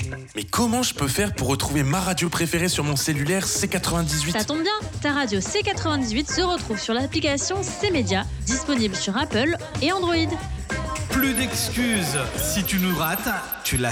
Mais comment je peux faire pour retrouver ma radio préférée sur mon cellulaire C98 ? Ça tombe bien, ta radio C98 se retrouve sur l'application C-Média, disponible sur Apple et Android. Plus d'excuses. Si tu nous rates, tu l'as